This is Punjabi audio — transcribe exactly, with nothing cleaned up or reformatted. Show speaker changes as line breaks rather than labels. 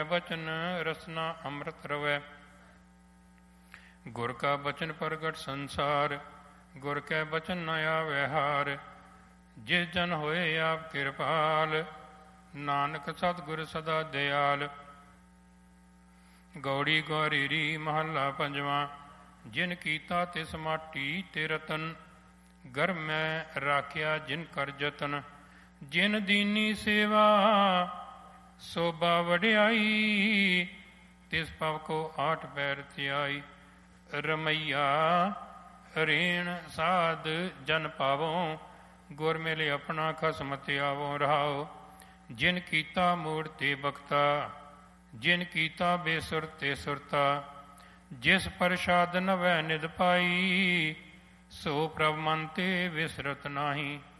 ਬਚਨ ਰਸਨਾ ਅੰਮ੍ਰਿਤ ਰਵੈ। ਗੁਰ ਕਾ ਬਚਨ ਪ੍ਰਗਟ ਸੰਸਾਰ, ਗੁਰ ਕੈ ਬਚਨ ਨ ਆਵੈ ਹਾਰ। ਜਿਸ ਜਨ ਹੋਏ ਆਪ ਕਿਰਪਾਲ, ਨਾਨਕ ਸਤਿਗੁਰ ਸਦਾ ਦਿਆਲ। ਗੌੜੀ ਗੌਰੀਰੀ ਮਹੱਲਾ ਪੰਜਵਾਂ। ਜਿਨ ਕੀਤਾ ਤਿਸ ਮਾਟੀ ਤੇ ਰਤਨ, ਗਰ ਮੈਂ ਰਾਖਿਆ ਜਿਨ ਕਰ ਜਤਨ। ਜਿਨ ਦੀਨੀ ਸੇਵਾ ਸੋਭਾ ਵਡਿਆਈ, ਤਿਸ ਪਵ ਕੋ ਆਠ ਪੈਰ ਧਿਆਈ। ਰਮਈਆ ਰੇਣ ਸਾਧ ਜਨ ਪਾਵੋ, ਗੁਰ ਮਿਲੇ ਆਪਣਾ ਖਸਮ ਧਿਆਵੋ ਰਹਾਓ। ਜਿਨ ਕੀਤਾ ਮੂੜ ਤੇ ਬਖਤਾ, ਜਿਨ ਕੀਤਾ ਬੇਸੁਰ ਤੇ ਸੁਰਤਾ। ਜਿਸ ਪ੍ਰਸ਼ਾਦ ਨਵੈ ਨਿਧ ਪਾਈ, ਸੋ ਪ੍ਰਭ ਮਨ ਤੇ ਵਿਸਰਤ ਨਾਹੀ।